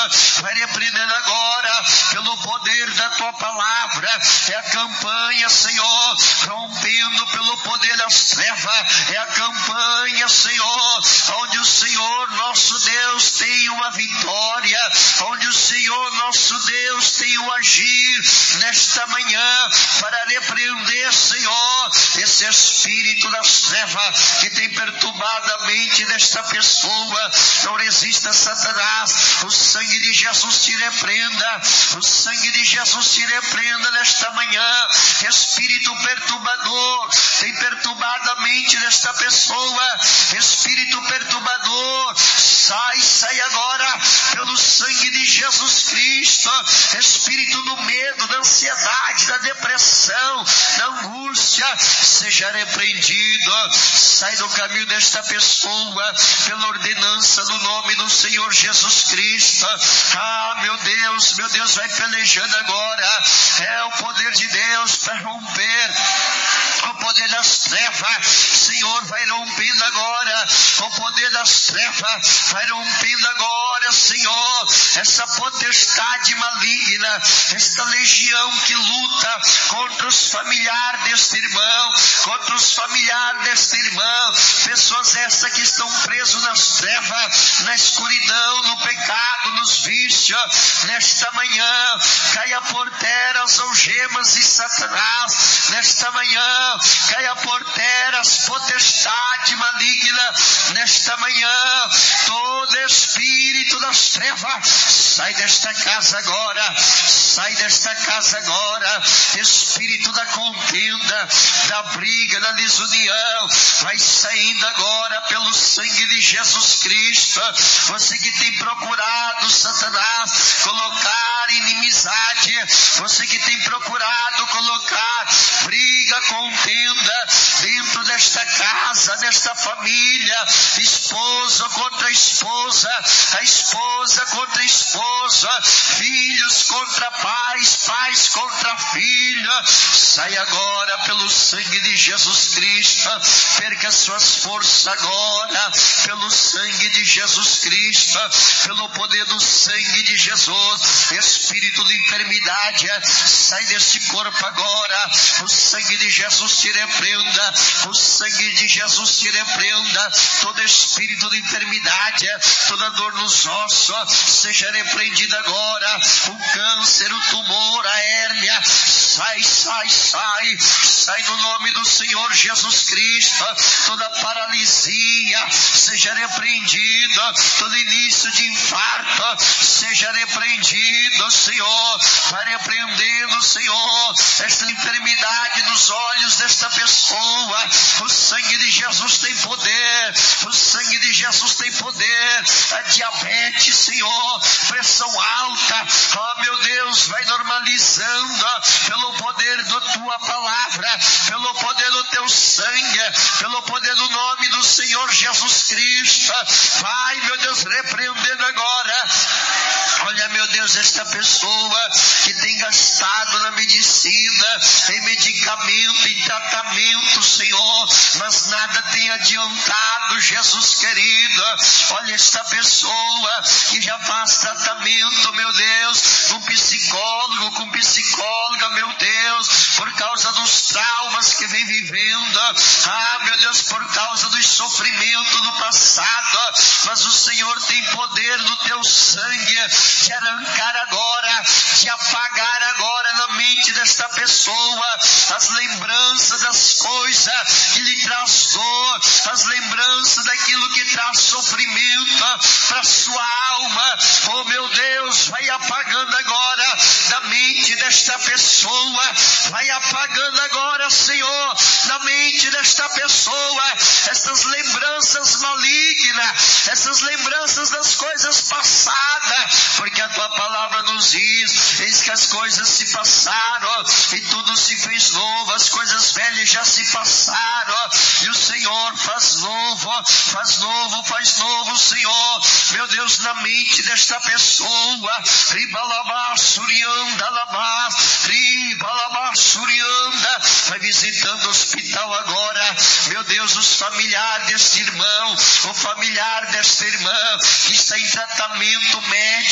vai repreendendo agora, pelo poder da tua palavra. É a campanha, Senhor, rompendo pelo poder das trevas. É a campanha, Senhor, onde o Senhor nosso Deus tem uma vitória, onde o Senhor nosso Deus tem o agir nesta manhã, para repreender, Senhor, esse espírito das trevas que tem perturbado a mente desta pessoa. Não resista, Satanás. O sangue de Jesus te repreenda. O sangue de Jesus te repreenda nesta manhã. Espírito perturbador tem perturbado a mente desta pessoa. Espírito perturbador, sai agora pelo sangue de Jesus Cristo. Espírito do medo, da ansiedade, da depressão, da angústia, seja repreendido. Sai do caminho desta pessoa pela ordenança do nome do Senhor Jesus Cristo. Ah, meu Deus, vai pelejando agora. É o poder de Deus para romper o poder das trevas. Senhor, vai rompendo agora o poder das trevas. Vai rompendo agora, Senhor, essa potestade maligna, esta legião que luta contra os familiares deste irmão, contra os familiares deste irmão. Pessoas essas que estão presos nas trevas, na escuridão, no pecado, nos vícios. Nesta manhã, caia por terra as algemas de Satanás. Nesta manhã, caia por terra as potestades malignas. Nesta manhã, todo espírito das trevas, sai desta casa agora. Sai desta casa agora. Espírito da contenda, da briga, da desunião, vai saindo agora pelo sangue de Jesus Cristo. Você que tem procurado, Satanás, colocar inimizade, você que tem procurado colocar briga, contenda dentro desta casa, desta família, esposa contra esposa, a esposa contra esposa, filhos contra pais, pais contra filhos, sai agora pelo sangue de Jesus Cristo. Perca suas forças agora pelo sangue de Jesus Cristo, pelo poder do sangue de Jesus. Espírito de enfermidade, sai deste corpo agora. O sangue de Jesus te repreenda. O sangue de Jesus te repreenda. Todo espírito de enfermidade, toda dor nos ossos, seja repreendida agora. O câncer, o tumor, a hérnia, sai no nome do Senhor Jesus Cristo. Toda paralisia seja repreendida. Todo início de infarto seja repreendido, Senhor. Vai repreendendo, Senhor, esta enfermidade nos olhos desta pessoa. O sangue de Jesus tem poder. O sangue de Jesus tem poder. A diabetes, Senhor, pressão alta, oh meu Deus, vai normalizando pelo poder da tua palavra, pelo poder do teu sangue, pelo poder do nome do Senhor Jesus Cristo. Vai, meu Deus, repreendendo agora. Olha, meu Deus, esta pessoa que tem gastado na medicina, em medicamento, em tratamento, Senhor, mas nada tem adiantado, Jesus querido. Olha esta pessoa que já faz tratamento, meu Deus, com psicólogo, com psicóloga, meu Deus, por causa dos traumas que vem vivendo. Ah, meu Deus, por causa dos sofrimentos do passado. Mas o Senhor tem poder no teu sangue de arrancar agora, de apagar agora na mente desta pessoa as lembranças das coisas que lhe traz dor, as lembranças daquilo que traz sofrimento para sua alma. Oh meu Deus, vai apagando agora da mente desta pessoa, vai apagando agora, Senhor, da mente desta pessoa essas lembranças malignas, essas lembranças das coisas passadas, porque a tua palavra nos diz: eis que as coisas se passaram e tudo se fez novo, as coisas velhas já se passaram e o Senhor faz novo, faz novo, faz novo, Senhor, meu Deus, na mente desta pessoa. Ribalabá, Surianda, Labá, Ribalabá, Surianda, vai visitando o hospital agora, meu Deus, os familiares deste irmão, o familiar desta irmã que está em tratamento médico.